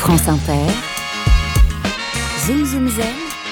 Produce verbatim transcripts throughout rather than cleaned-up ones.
France Inter, Zoom Zoom Zen,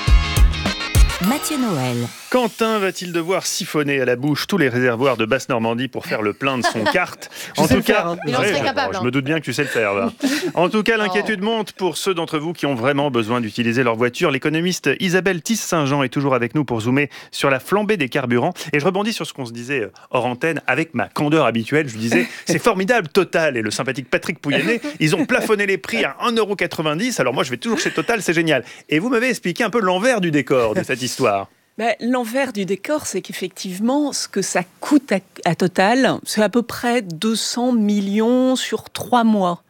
Mathieu Noël. Quentin va-t-il devoir siphonner à la bouche tous les réservoirs de Basse-Normandie pour faire le plein de son kart? En tout cas, hein. Il en serait je, capable, je hein. me doute bien que tu sais le faire. Va. En tout cas, l'inquiétude monte pour ceux d'entre vous qui ont vraiment besoin d'utiliser leur voiture. L'économiste Isabelle Tisse-Saint-Jean est toujours avec nous pour zoomer sur la flambée des carburants. Et je rebondis sur ce qu'on se disait hors antenne avec ma candeur habituelle. Je lui disais, c'est formidable, Total et le sympathique Patrick Pouyanné, ils ont plafonné les prix à un euro quatre-vingt-dix. Alors moi, je vais toujours chez Total, c'est génial. Et vous m'avez expliqué un peu l'envers du décor de cette histoire. Ben, l'envers du décor, c'est qu'effectivement, ce que ça coûte à, à Total, c'est à peu près deux cents millions sur trois mois.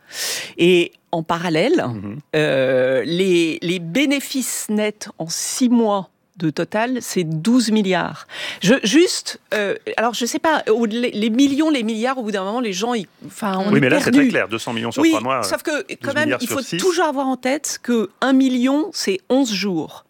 Et en parallèle, mmh. euh, les, les bénéfices nets en six mois de Total, c'est douze milliards. Je, juste, euh, alors je sais pas, les, les millions, les milliards, au bout d'un moment, les gens, ils, enfin, on oui, est mais là, perdu. c'est très clair, deux cents millions sur oui, trois mois. Sauf que, quand même, il faut six. toujours avoir en tête que un million, c'est onze jours.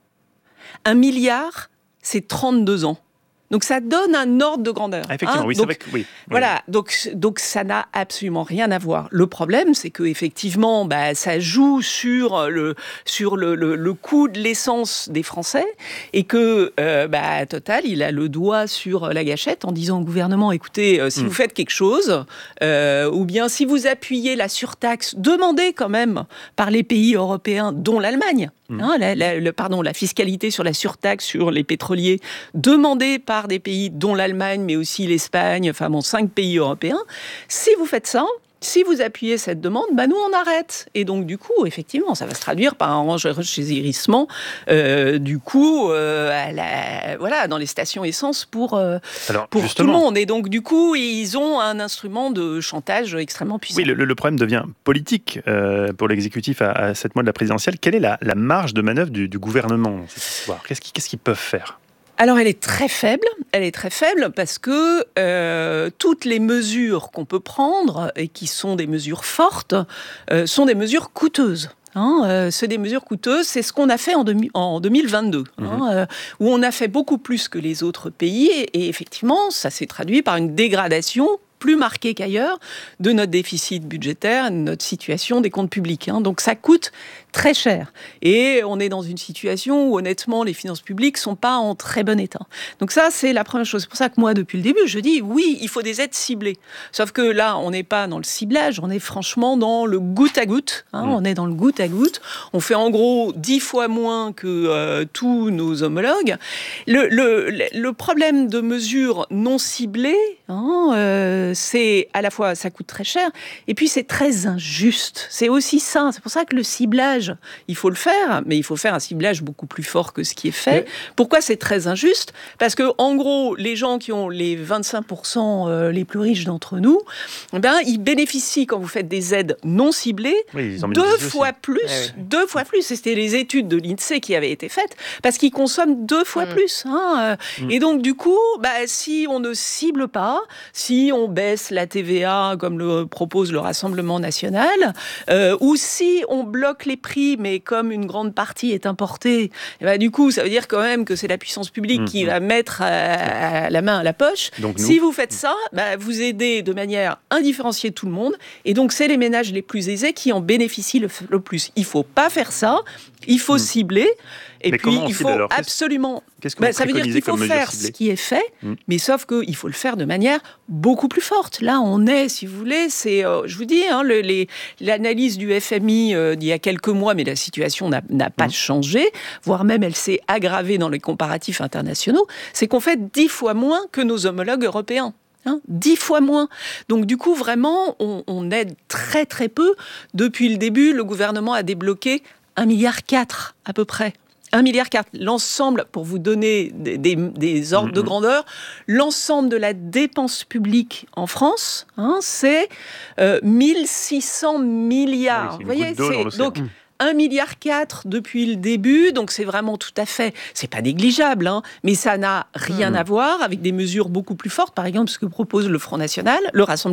Un milliard, c'est trente-deux ans. Donc ça donne un ordre de grandeur. Ah, effectivement, hein oui, donc, c'est vrai que oui. Voilà, oui. donc, donc ça n'a absolument rien à voir. Le problème, c'est que effectivement, bah, ça joue sur le sur le, le, le coût de l'essence des Français et que euh, bah, Total, il a le doigt sur la gâchette en disant au gouvernement, écoutez, euh, si mm. vous faites quelque chose, euh, ou bien si vous appuyez la surtaxe demandée quand même par les pays européens, dont l'Allemagne. Mm. Hein, la, la, le, pardon, la fiscalité sur la surtaxe sur les pétroliers demandée par des pays dont l'Allemagne, mais aussi l'Espagne, enfin bon, cinq pays européens. Si vous faites ça, si vous appuyez cette demande, bah nous on arrête. Et donc du coup, effectivement, ça va se traduire par un renchérissement euh, du coup, euh, à la, voilà, dans les stations essence pour euh, Alors, pour tout le monde. Et donc du coup, ils ont un instrument de chantage extrêmement puissant. Oui, le, le problème devient politique euh, pour l'exécutif à, à sept mois de la présidentielle. Quelle est la, la marge de manœuvre du, du gouvernement dans cette histoire ? Qu'est-ce qu'ils, qu'est-ce qu'ils peuvent faire ? Alors, elle est très faible. Elle est très faible parce que euh, toutes les mesures qu'on peut prendre et qui sont des mesures fortes euh, sont des mesures coûteuses. Hein, euh, c'est des mesures coûteuses, c'est ce qu'on a fait en, demi, en deux mille vingt-deux, mmh. hein, euh, où on a fait beaucoup plus que les autres pays et, et effectivement, ça s'est traduit par une dégradation plus marquée qu'ailleurs de notre déficit budgétaire, de notre situation des comptes publics. Hein. Donc ça coûte très cher. Et on est dans une situation où honnêtement, les finances publiques ne sont pas en très bon état. Donc ça, c'est la première chose. C'est pour ça que moi, depuis le début, je dis oui, il faut des aides ciblées. Sauf que là, on n'est pas dans le ciblage, on est franchement dans le goutte à goutte. Hein. Mmh. On est dans le goutte à goutte. On fait en gros dix fois moins que euh, tous nos homologues. Le, le, le problème de mesures non ciblées, hein, euh, c'est à la fois, ça coûte très cher, et puis c'est très injuste. C'est aussi ça. C'est pour ça que le ciblage, il faut le faire, mais il faut faire un ciblage beaucoup plus fort que ce qui est fait. Oui. Pourquoi c'est très injuste ? Parce que, en gros, les gens qui ont les vingt-cinq pour cent les plus riches d'entre nous, eh ben, ils bénéficient, quand vous faites des aides non ciblées, oui, deux fois plus, oui, oui. deux fois plus. C'était les études de l'INSEE qui avaient été faites, parce qu'ils consomment deux fois mmh. plus. Hein. Mmh. Et donc, du coup, bah, si on ne cible pas, si on baisse la T V A, comme le propose le Rassemblement national, euh, ou si on bloque les prix, mais comme une grande partie est importée, et ben du coup, ça veut dire quand même que c'est la puissance publique mmh. qui va mettre à, à la main à la poche. Donc si nous... vous faites ça, ben vous aidez de manière indifférenciée tout le monde, et donc c'est les ménages les plus aisés qui en bénéficient le, le plus. Il ne faut pas faire ça, il faut mmh. cibler, et mais puis il faut alors, absolument... Qu'est-ce que ben, ça veut dire qu'il faut faire ce qui est fait, mmh. mais sauf qu'il faut le faire de manière beaucoup plus forte. Là, on est, si vous voulez, c'est, euh, je vous dis, hein, le, les, l'analyse du F M I euh, d'il y a quelques mois, mais la situation n'a, n'a pas mmh. changé, voire même elle s'est aggravée dans les comparatifs internationaux, c'est qu'on fait dix fois moins que nos homologues européens. Hein, dix fois moins. Donc du coup, vraiment, on, on aide très très peu. Depuis le début, le gouvernement a débloqué un virgule quatre milliard à peu près. un virgule quatre milliard. L'ensemble, pour vous donner des, des, des ordres mmh. de grandeur, l'ensemble de la dépense publique en France, hein, c'est euh, mille six cents milliards. Oui, vous voyez, c'est donc mmh. un virgule quatre milliard depuis le début, donc c'est vraiment tout à fait, c'est pas négligeable, hein, mais ça n'a rien mmh. à voir avec des mesures beaucoup plus fortes, par exemple ce que propose le Front National, le Rassemblement